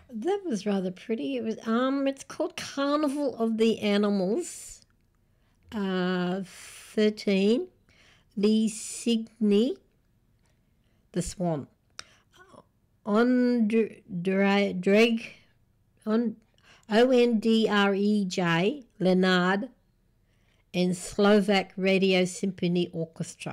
That was rather pretty. It was it's called Carnival of the Animals. 13. Lee Signy, the Swan. Ondrej, Ondrej, Leonard, and Slovak Radio Symphony Orchestra.